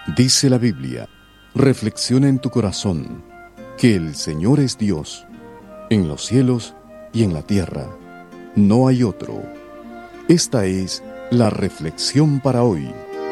Dice la Biblia: reflexiona en tu corazón que el Señor es Dios, en los cielos y en la tierra. No hay otro. Esta es la reflexión para hoy.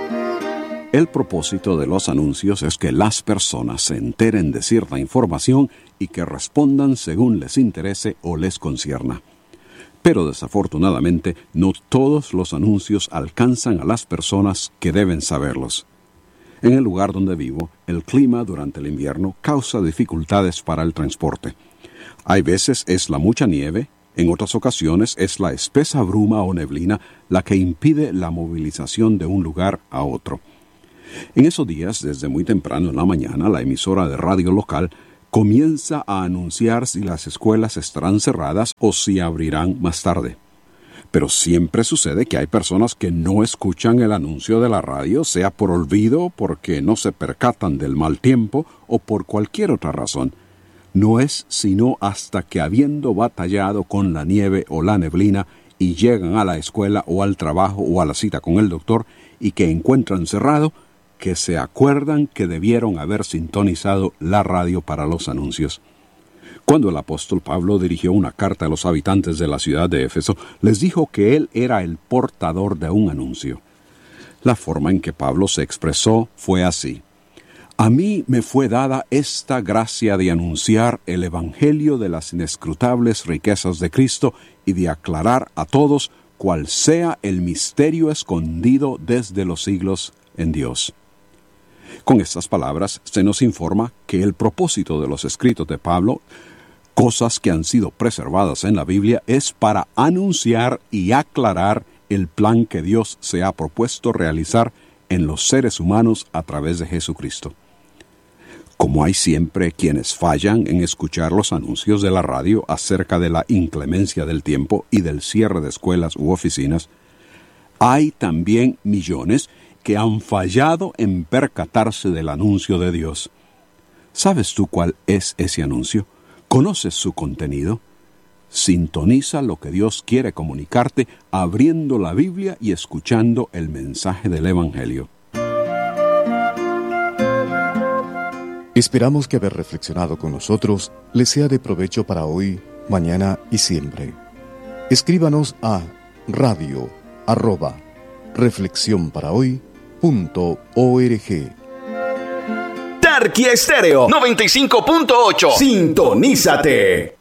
El propósito de los anuncios es que las personas se enteren de cierta información y que respondan según les interese o les concierna. Pero desafortunadamente, no todos los anuncios alcanzan a las personas que deben saberlos. En el lugar donde vivo, el clima durante el invierno causa dificultades para el transporte. Hay veces es la mucha nieve, en otras ocasiones es la espesa bruma o neblina la que impide la movilización de un lugar a otro. En esos días, desde muy temprano en la mañana, la emisora de radio local comienza a anunciar si las escuelas estarán cerradas o si abrirán más tarde. Pero siempre sucede que hay personas que no escuchan el anuncio de la radio, sea por olvido, porque no se percatan del mal tiempo o por cualquier otra razón. No es sino hasta que, habiendo batallado con la nieve o la neblina y llegan a la escuela o al trabajo o a la cita con el doctor y que encuentran cerrado, que se acuerdan que debieron haber sintonizado la radio para los anuncios. Cuando el apóstol Pablo dirigió una carta a los habitantes de la ciudad de Éfeso, les dijo que él era el portador de un anuncio. La forma en que Pablo se expresó fue así: a mí me fue dada esta gracia de anunciar el evangelio de las inescrutables riquezas de Cristo y de aclarar a todos cuál sea el misterio escondido desde los siglos en Dios. Con estas palabras se nos informa que el propósito de los escritos de Pablo, cosas que han sido preservadas en la Biblia, es para anunciar y aclarar el plan que Dios se ha propuesto realizar en los seres humanos a través de Jesucristo. Como hay siempre quienes fallan en escuchar los anuncios de la radio acerca de la inclemencia del tiempo y del cierre de escuelas u oficinas, hay también millones que han fallado en percatarse del anuncio de Dios. ¿Sabes tú cuál es ese anuncio? ¿Conoces su contenido? Sintoniza lo que Dios quiere comunicarte abriendo la Biblia y escuchando el mensaje del Evangelio. Esperamos que haber reflexionado con nosotros les sea de provecho para hoy, mañana y siempre. Escríbanos a radio@reflexionparahoy.org. Tarqui Estéreo 95.8. Sintonízate.